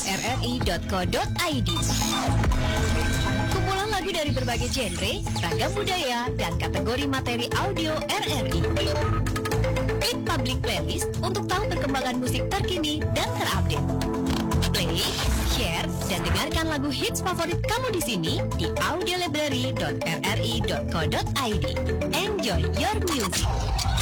www.rri.co.id. Kumpulan lagu dari berbagai genre, ragam budaya, dan kategori materi audio RRI. Klik Public Playlist untuk tahu perkembangan musik terkini dan terupdate. Play, share, dan dengarkan lagu hits favorit kamu di sini di audiolibrary.rri.co.id. Enjoy your music.